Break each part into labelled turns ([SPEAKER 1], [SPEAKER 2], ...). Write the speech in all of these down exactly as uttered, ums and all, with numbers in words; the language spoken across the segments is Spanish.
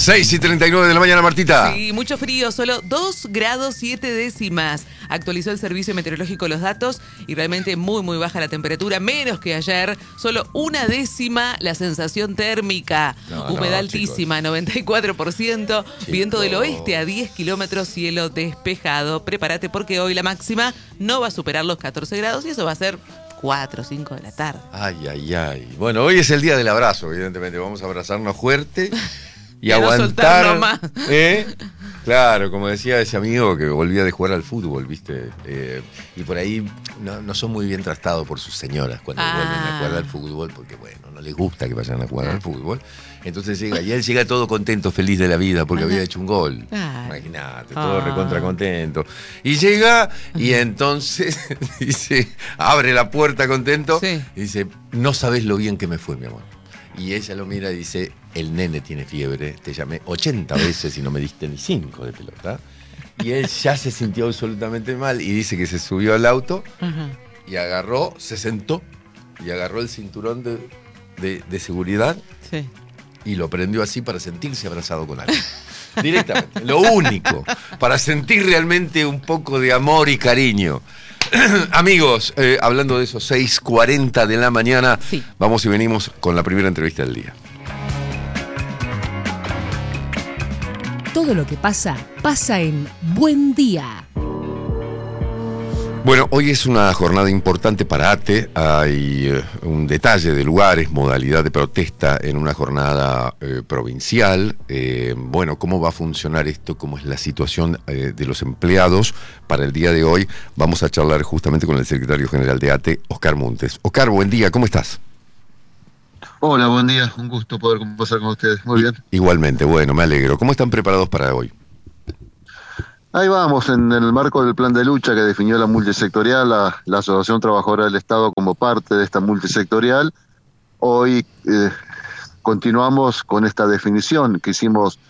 [SPEAKER 1] seis y treinta y nueve de la mañana, Martita.
[SPEAKER 2] Sí, mucho frío, solo dos grados siete décimas. Actualizó el Servicio Meteorológico los datos y realmente muy, muy baja la temperatura, menos que ayer. Solo una décima la sensación térmica.
[SPEAKER 1] No,
[SPEAKER 2] Humedad
[SPEAKER 1] no,
[SPEAKER 2] altísima,
[SPEAKER 1] chicos.
[SPEAKER 2] noventa y cuatro por ciento.
[SPEAKER 1] Chicos.
[SPEAKER 2] Viento del oeste a diez kilómetros, cielo despejado. Prepárate porque hoy la máxima no va a superar los catorce grados y eso va a ser cuatro o cinco de la tarde.
[SPEAKER 1] Ay, ay, ay. Bueno, hoy es el día del abrazo, evidentemente. Vamos a abrazarnos fuerte y
[SPEAKER 2] Y no soltar
[SPEAKER 1] aguantar.
[SPEAKER 2] nomás.
[SPEAKER 1] ¿Eh? Claro, como decía ese amigo que volvía de jugar al fútbol, ¿viste? Eh, y por ahí no, no son muy bien tratados por sus señoras cuando
[SPEAKER 2] Ah.
[SPEAKER 1] vuelven a jugar al fútbol, porque bueno, no les gusta que vayan a jugar al fútbol. Entonces llega, y él llega todo contento, feliz de la vida, porque
[SPEAKER 2] Ajá.
[SPEAKER 1] había hecho un gol.
[SPEAKER 2] Claro.
[SPEAKER 1] Imagínate, todo
[SPEAKER 2] Ah.
[SPEAKER 1] recontra contento. Y llega, y entonces dice, abre la puerta contento,
[SPEAKER 2] Sí.
[SPEAKER 1] y dice, no sabes lo bien que me fue, mi amor. Y ella lo mira y dice, el nene tiene fiebre, te llamé ochenta veces y no me diste ni cinco de pelota. Y él ya se sintió absolutamente mal y dice que se subió al auto
[SPEAKER 2] Ajá.
[SPEAKER 1] y agarró, se sentó y agarró el cinturón de, de, de seguridad
[SPEAKER 2] Sí.
[SPEAKER 1] y lo prendió así para sentirse abrazado con alguien. Directamente, lo único, para sentir realmente un poco de amor y cariño. Amigos, eh, hablando de esos seis cuarenta de la mañana,
[SPEAKER 2] Sí.
[SPEAKER 1] vamos y venimos con la primera entrevista del día.
[SPEAKER 3] Todo lo que pasa, pasa en Buen Día.
[SPEAKER 1] Bueno, hoy es una jornada importante para ATE. Hay eh, un detalle de lugares, modalidad de protesta en una jornada eh, provincial. Eh, bueno, ¿cómo va a funcionar esto? ¿Cómo es la situación eh, de los empleados para el día de hoy? Vamos a charlar justamente con el secretario general de ATE, Oscar Montes. Oscar, buen día, ¿cómo estás?
[SPEAKER 4] Hola, buen día, un gusto poder conversar con ustedes. Muy bien.
[SPEAKER 1] Igualmente, bueno, me alegro. ¿Cómo están preparados para hoy?
[SPEAKER 4] Ahí vamos, en el marco del plan de lucha que definió la multisectorial, la, la Asociación Trabajadora del Estado como parte de esta multisectorial. Hoy eh, continuamos con esta definición que hicimos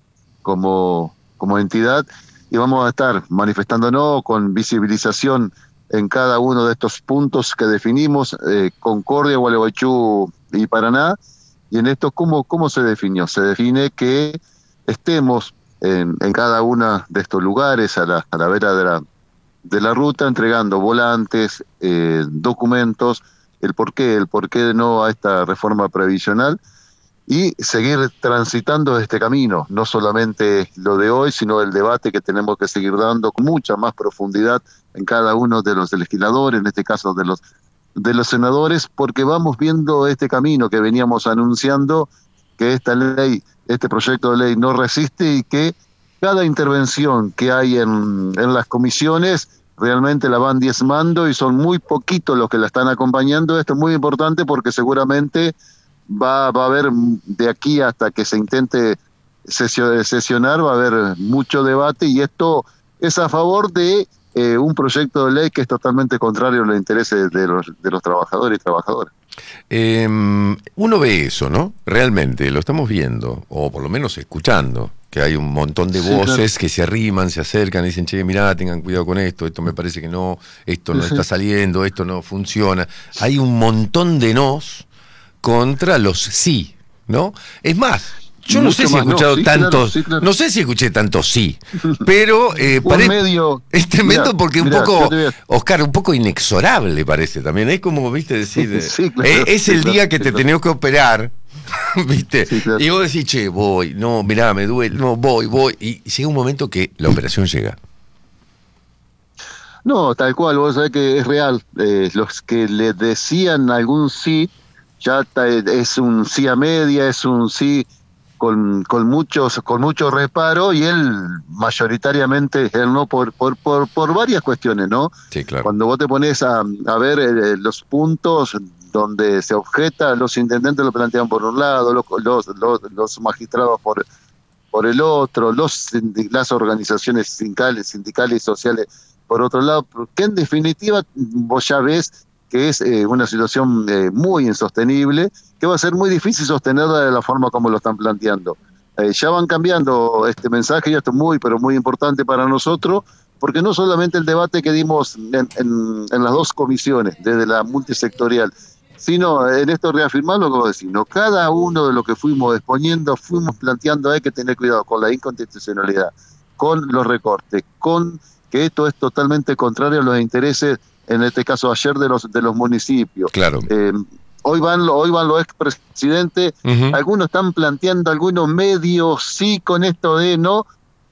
[SPEAKER 4] como, como entidad y vamos a estar manifestándonos con visibilización en cada uno de estos puntos que definimos, eh, Concordia, Gualeguaychú y Paraná. Y en esto, ¿cómo, cómo se definió? Se define que estemos en, en cada uno de estos lugares, a la, a la vera de la, de la ruta, entregando volantes, eh, documentos, el porqué, el porqué no a esta reforma previsional, y seguir transitando este camino, no solamente lo de hoy, sino el debate que tenemos que seguir dando con mucha más profundidad en cada uno de los legisladores, en este caso de los de los senadores, porque vamos viendo este camino que veníamos anunciando, que esta ley, este proyecto de ley no resiste y que cada intervención que hay en, en las comisiones realmente la van diezmando y son muy poquitos los que la están acompañando. Esto es muy importante porque seguramente va, va a haber de aquí hasta que se intente sesionar, va a haber mucho debate y esto es a favor de Eh, un proyecto de ley que es totalmente contrario a los intereses de los, de los trabajadores y trabajadoras.
[SPEAKER 1] Eh, uno ve eso, ¿no? Realmente, lo estamos viendo, o por lo menos escuchando, que hay un montón de
[SPEAKER 4] Sí,
[SPEAKER 1] voces
[SPEAKER 4] claro.
[SPEAKER 1] que se arriman, se acercan y dicen, che, mirá, tengan cuidado con esto, esto me parece que no, esto no está saliendo, esto no funciona. Hay un montón de nos contra los sí, ¿no? Es más, yo no
[SPEAKER 4] Mucho
[SPEAKER 1] sé si he
[SPEAKER 4] más, no,
[SPEAKER 1] escuchado
[SPEAKER 4] sí, claro,
[SPEAKER 1] tantos,
[SPEAKER 4] sí, claro.
[SPEAKER 1] no sé si escuché tantos sí, pero eh,
[SPEAKER 4] Un
[SPEAKER 1] pare-
[SPEAKER 4] medio-
[SPEAKER 1] es tremendo
[SPEAKER 4] mirá,
[SPEAKER 1] porque un
[SPEAKER 4] mirá,
[SPEAKER 1] poco,
[SPEAKER 4] yo te voy a-
[SPEAKER 1] Oscar, un poco inexorable parece también. Es como, viste, decir, eh,
[SPEAKER 4] Sí, claro,
[SPEAKER 1] eh, es
[SPEAKER 4] sí,
[SPEAKER 1] el
[SPEAKER 4] claro,
[SPEAKER 1] día que
[SPEAKER 4] sí,
[SPEAKER 1] te
[SPEAKER 4] claro.
[SPEAKER 1] tenés que operar, viste,
[SPEAKER 4] Sí, claro.
[SPEAKER 1] y vos decís, che, voy, no, mirá, me duele, no, voy, voy, y llega un momento que la operación llega.
[SPEAKER 4] No, tal cual, vos sabés que es real. Eh, los que le decían algún sí, ya ta- es un sí a media, es un sí con, con muchos con mucho reparo y él mayoritariamente él no por por por, por varias cuestiones, ¿no?
[SPEAKER 1] Sí, claro.
[SPEAKER 4] Cuando vos te pones a, a ver eh, los puntos donde se objeta, los intendentes lo plantean por un lado, los los, los, los magistrados por por el otro, los las organizaciones sindicales, sindicales y sociales por otro lado, que en definitiva vos ya ves que es eh, una situación eh, muy insostenible, que va a ser muy difícil sostenerla de la forma como lo están planteando. Eh, ya van cambiando este mensaje y esto es muy, pero muy importante para nosotros, porque no solamente el debate que dimos en, en, en las dos comisiones, desde la multisectorial, sino en esto reafirmar lo que vos decís, ¿no? Cada uno de lo que fuimos exponiendo, fuimos planteando, hay que tener cuidado con la inconstitucionalidad, con los recortes, con que esto es totalmente contrario a los intereses, en este caso ayer, de los de los municipios.
[SPEAKER 1] Claro.
[SPEAKER 4] Eh, hoy van, hoy van los expresidentes, uh-huh. Algunos están planteando, algunos medios, sí, con esto de no,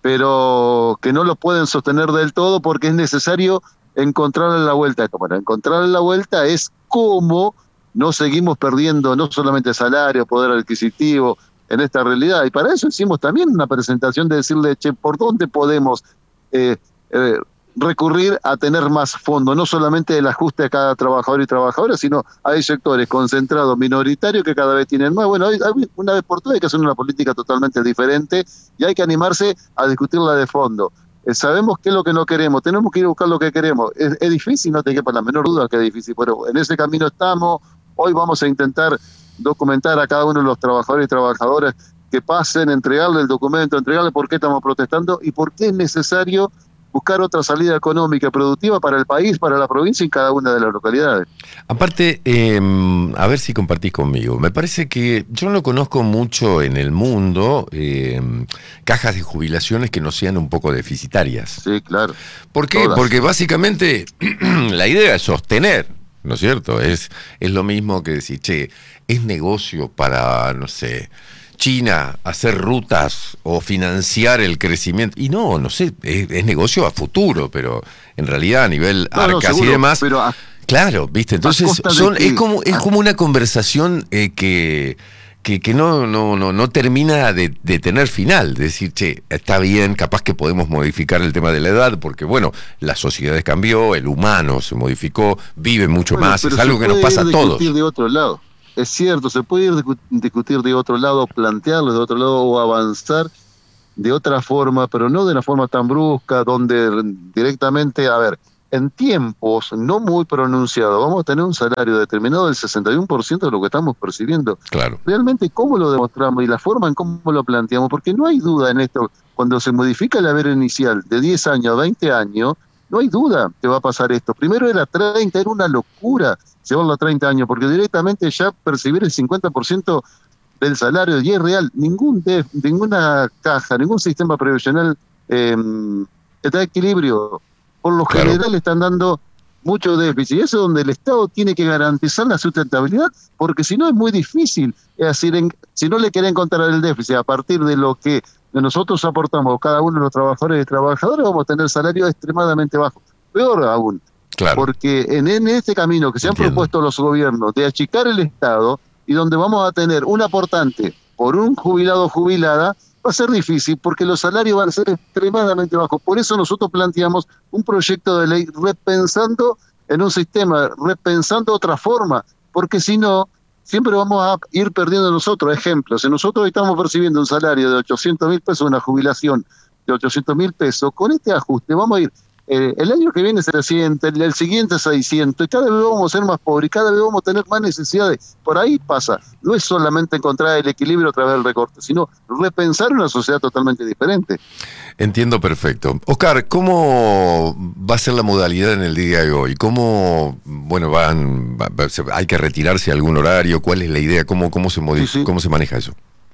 [SPEAKER 4] pero que no lo pueden sostener del todo porque es necesario encontrarle la vuelta a esto. Bueno, encontrarle la vuelta es cómo no seguimos perdiendo no solamente salario, poder adquisitivo en esta realidad. Y para eso hicimos también una presentación de decirle, che, ¿por dónde podemos eh, eh, recurrir a tener más fondos? No solamente el ajuste a cada trabajador y trabajadora, sino hay sectores concentrados, minoritarios, que cada vez tienen más. Bueno, hay, hay, una vez por todas hay que hacer una política totalmente diferente y hay que animarse a discutirla de fondo. Eh, sabemos qué es lo que no queremos, tenemos que ir a buscar lo que queremos. Es, es difícil, no te quepa la menor duda que es difícil, pero en ese camino estamos. Hoy vamos a intentar documentar a cada uno de los trabajadores y trabajadoras que pasen, entregarle el documento, entregarle por qué estamos protestando y por qué es necesario buscar otra salida económica productiva para el país, para la provincia y cada una de las localidades.
[SPEAKER 1] Aparte, eh, a ver si compartís conmigo, me parece que yo no conozco mucho en el mundo eh, cajas de jubilaciones que no sean un poco deficitarias.
[SPEAKER 4] Sí, claro.
[SPEAKER 1] ¿Por qué? Todas. Porque básicamente la idea es sostener, ¿no es cierto? Es, es lo mismo que decir, che, es negocio para, no sé, China hacer rutas o financiar el crecimiento. Y no, no sé, es, es negocio a futuro, pero en realidad a nivel no, arcas no, seguro, y demás. Pero a, claro, ¿viste? Entonces son, es como es como una conversación eh, que, que, que no, no, no, no termina de, de tener final. De decir, che, está bien, capaz que podemos modificar el tema de la edad, porque bueno, las sociedades cambió, el humano se modificó, vive mucho bueno, más, es algo que nos pasa a todos.
[SPEAKER 4] De otro lado. Es cierto, se puede ir discutir de otro lado, plantearlo de otro lado o avanzar de otra forma, pero no de una forma tan brusca, donde directamente, a ver, en tiempos no muy pronunciados, vamos a tener un salario determinado del sesenta y uno por ciento de lo que estamos percibiendo.
[SPEAKER 1] Claro.
[SPEAKER 4] Realmente, ¿cómo lo demostramos y la forma en cómo lo planteamos? Porque no hay duda en esto, cuando se modifica el haber inicial de diez años a veinte años, no hay duda que va a pasar esto. Primero era treinta, era una locura llevarlo a treinta años, porque directamente ya percibir el cincuenta por ciento del salario y es real. Ningún def, ninguna caja, ningún sistema previsional eh, está en equilibrio. Por lo claro. general están dando mucho déficit. Y eso es donde el Estado tiene que garantizar la sustentabilidad, porque si no es muy difícil. Es decir, en, si no le quieren encontrar el déficit a partir de lo que nosotros aportamos, cada uno de los trabajadores y trabajadoras, vamos a tener salarios extremadamente bajos. Peor aún, claro. porque en, en este camino que se han Entiendo. propuesto los gobiernos de achicar el Estado y donde vamos a tener un aportante por un jubilado o jubilada, va a ser difícil porque los salarios van a ser extremadamente bajos. Por eso nosotros planteamos un proyecto de ley repensando en un sistema, repensando otra forma, porque si no, siempre vamos a ir perdiendo nosotros. Ejemplo, si nosotros estamos percibiendo un salario de ochocientos mil pesos, una jubilación de ochocientos mil pesos, con este ajuste vamos a ir, eh, el año que viene setecientos, el, el siguiente seiscientos, y cada vez vamos a ser más pobres, y cada vez vamos a tener más necesidades. Por ahí pasa, no es solamente encontrar el equilibrio a través del recorte, sino repensar una sociedad totalmente diferente.
[SPEAKER 1] Entiendo perfecto. Oscar, ¿cómo va a ser la modalidad en el día de hoy? ¿Cómo, bueno, van, va, hay que retirarse a algún horario? ¿Cuál es la idea? ¿Cómo, cómo se modifica, sí, sí. cómo se maneja eso?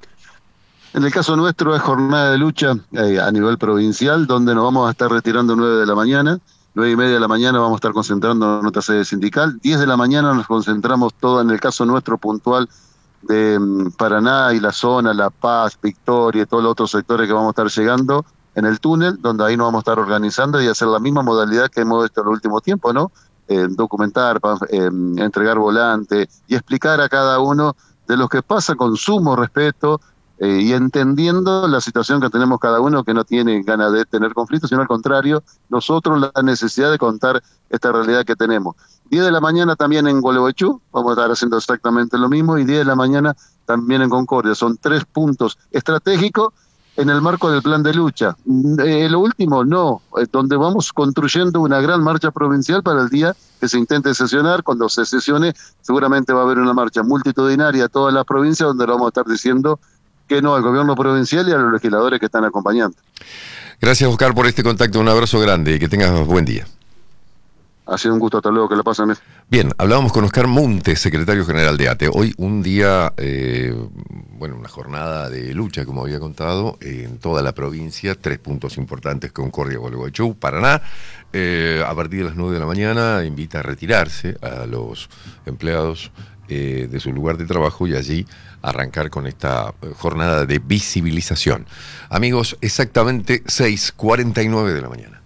[SPEAKER 4] En el caso nuestro es jornada de lucha eh, a nivel provincial, donde nos vamos a estar retirando nueve de la mañana, nueve y media de la mañana vamos a estar concentrando en nuestra sede sindical, diez de la mañana nos concentramos todo en el caso nuestro puntual de um, Paraná y la zona, La Paz, Victoria y todos los otros sectores que vamos a estar llegando en el túnel, donde ahí nos vamos a estar organizando y hacer la misma modalidad que hemos hecho en el último tiempo, ¿no? Eh, documentar, eh, entregar volante y explicar a cada uno de lo que pasa con sumo respeto, Eh, y entendiendo la situación que tenemos cada uno, que no tiene ganas de tener conflictos, sino al contrario, nosotros la necesidad de contar esta realidad que tenemos. diez de la mañana también en Gualeguaychú, vamos a estar haciendo exactamente lo mismo, y diez de la mañana también en Concordia. Son tres puntos estratégicos en el marco del plan de lucha. Eh, lo último, no, eh, donde vamos construyendo una gran marcha provincial para el día que se intente sesionar. Cuando se sesione, seguramente va a haber una marcha multitudinaria a toda la provincia, donde lo vamos a estar diciendo que no al gobierno provincial y a los legisladores que están acompañando.
[SPEAKER 1] Gracias, Oscar, por este contacto. Un abrazo grande y que tengas buen día.
[SPEAKER 4] Ha sido un gusto, hasta luego, que la pasen bien.
[SPEAKER 1] Bien, hablábamos con Oscar Montes, secretario general de ATE. Hoy un día, eh, bueno, una jornada de lucha, como había contado, en toda la provincia, tres puntos importantes: Concordia, Gualeguaychú, Paraná. Eh, a partir de las nueve de la mañana invita a retirarse a los empleados eh, de su lugar de trabajo y allí arrancar con esta jornada de visibilización. Amigos, exactamente seis cuarenta y nueve de la mañana.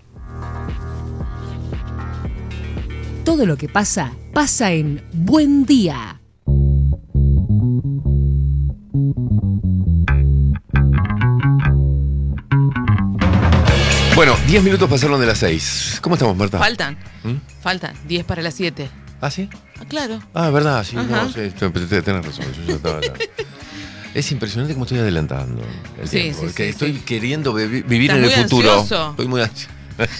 [SPEAKER 3] Todo lo que pasa, pasa en Buen Día.
[SPEAKER 1] Bueno, diez minutos pasaron de las seis. ¿Cómo estamos, Marta?
[SPEAKER 2] Faltan,
[SPEAKER 1] ¿Mm?
[SPEAKER 2] faltan, diez para las siete.
[SPEAKER 1] ¿Ah, sí?
[SPEAKER 2] Ah, claro.
[SPEAKER 1] Ah, verdad, sí,
[SPEAKER 2] Ajá.
[SPEAKER 1] no, sí, tenés razón. Yo ya estaba acá. Es impresionante cómo estoy adelantando el
[SPEAKER 2] Sí,
[SPEAKER 1] tiempo.
[SPEAKER 2] sí,
[SPEAKER 1] Es que
[SPEAKER 2] sí,
[SPEAKER 1] estoy
[SPEAKER 2] sí.
[SPEAKER 1] queriendo bebi- vivir
[SPEAKER 2] Estás
[SPEAKER 1] en el
[SPEAKER 2] muy
[SPEAKER 1] futuro.
[SPEAKER 2] ansioso.
[SPEAKER 1] Estoy muy ansioso.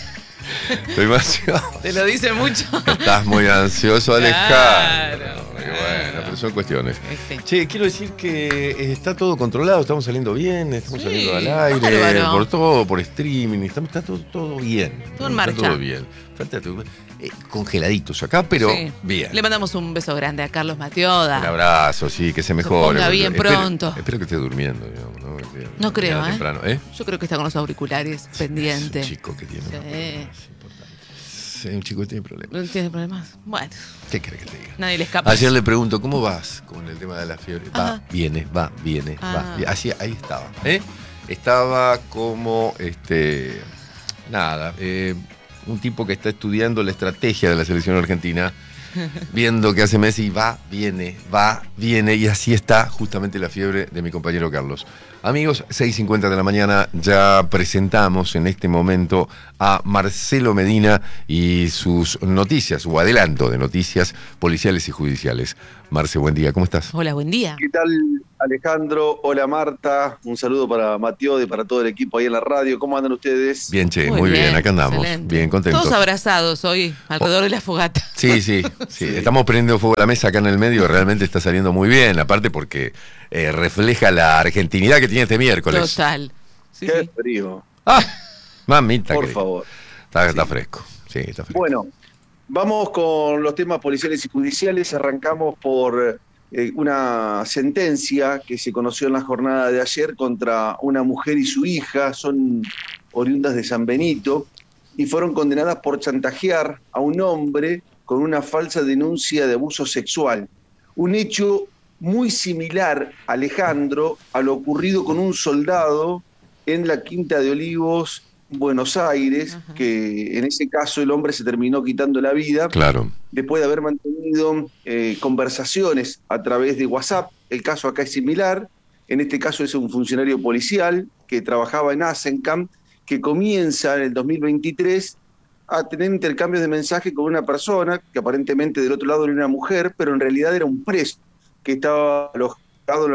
[SPEAKER 1] Estoy muy ansioso.
[SPEAKER 2] Te lo dice mucho.
[SPEAKER 1] Estás muy ansioso,
[SPEAKER 2] Claro,
[SPEAKER 1] Alejandro. Y
[SPEAKER 2] claro.
[SPEAKER 1] bueno, pero son cuestiones.
[SPEAKER 2] Este.
[SPEAKER 1] Che, quiero decir que eh, está todo controlado, estamos saliendo bien, estamos
[SPEAKER 2] Sí,
[SPEAKER 1] saliendo al aire,
[SPEAKER 2] bárbaro.
[SPEAKER 1] por todo, por streaming, estamos, está todo, todo bien.
[SPEAKER 2] Todo en
[SPEAKER 1] está
[SPEAKER 2] marcha.
[SPEAKER 1] todo bien. Falta tu- eh, congeladitos acá, pero
[SPEAKER 2] Sí.
[SPEAKER 1] bien.
[SPEAKER 2] Le mandamos un beso grande a Carlos
[SPEAKER 1] Un
[SPEAKER 2] Matioda.
[SPEAKER 1] abrazo, sí, que se mejore.
[SPEAKER 2] ponga bien
[SPEAKER 1] Espero-
[SPEAKER 2] pronto.
[SPEAKER 1] Espero que esté durmiendo, digamos, ¿no? Que-
[SPEAKER 2] No creo,
[SPEAKER 1] mañana
[SPEAKER 2] ¿eh?
[SPEAKER 1] temprano, ¿eh?
[SPEAKER 2] Yo creo que está con los auriculares pendiente.
[SPEAKER 1] Es un chico que tiene
[SPEAKER 2] Sí.
[SPEAKER 1] problemas importantes. Sí, un chico que tiene problemas.
[SPEAKER 2] ¿No tiene problemas? Bueno,
[SPEAKER 1] ¿Qué crees que te diga?
[SPEAKER 2] nadie le escapa.
[SPEAKER 1] Ayer le pregunto, ¿cómo vas con el tema de la fiebre? Va,
[SPEAKER 2] Ajá.
[SPEAKER 1] viene, va, viene,
[SPEAKER 2] Ah.
[SPEAKER 1] va. viene. Así, ahí estaba. ¿eh? Estaba como, este, nada, eh, un tipo que está estudiando la estrategia de la selección argentina, viendo que hace Messi va, viene, va, viene, y así está justamente la fiebre de mi compañero Carlos. Amigos, seis cincuenta de la mañana, ya presentamos en este momento a Marcelo Medina y sus noticias, o adelanto de noticias policiales y judiciales. Marce, buen día, ¿cómo estás?
[SPEAKER 2] Hola, buen día.
[SPEAKER 5] ¿Qué tal, Alejandro? Hola, Marta. Un saludo para Mateo y para todo el equipo ahí en la radio. ¿Cómo andan ustedes?
[SPEAKER 1] Bien, che, muy, bien, acá andamos,
[SPEAKER 2] excelente.
[SPEAKER 1] bien contentos.
[SPEAKER 2] Todos abrazados hoy, alrededor de la fogata.
[SPEAKER 1] Sí, sí, sí, estamos prendiendo fuego a la mesa acá en el medio, realmente está saliendo muy bien, aparte porque eh, refleja la argentinidad que tiene este miércoles.
[SPEAKER 2] Total. Sí,
[SPEAKER 5] Qué
[SPEAKER 2] sí.
[SPEAKER 5] frío.
[SPEAKER 1] Ah, mamita.
[SPEAKER 5] Por
[SPEAKER 1] querida.
[SPEAKER 5] favor.
[SPEAKER 1] Está, está
[SPEAKER 5] Sí.
[SPEAKER 1] fresco, sí, está fresco.
[SPEAKER 5] Bueno, vamos con los temas policiales y judiciales. Arrancamos por eh, una sentencia que se conoció en la jornada de ayer contra una mujer y su hija. Son oriundas de San Benito y fueron condenadas por chantajear a un hombre con una falsa denuncia de abuso sexual. Un hecho muy similar, Alejandro, a lo ocurrido con un soldado en la Quinta de Olivos, Buenos Aires,
[SPEAKER 2] Ajá.
[SPEAKER 5] que en ese caso el hombre se terminó quitando la vida
[SPEAKER 1] Claro,
[SPEAKER 5] después de haber mantenido eh, conversaciones a través de WhatsApp. El caso acá es similar. En este caso es un funcionario policial que trabajaba en Asencam, que comienza en el dos mil veintitrés a tener intercambios de mensajes con una persona que aparentemente del otro lado era una mujer, pero en realidad era un preso que estaba alojado en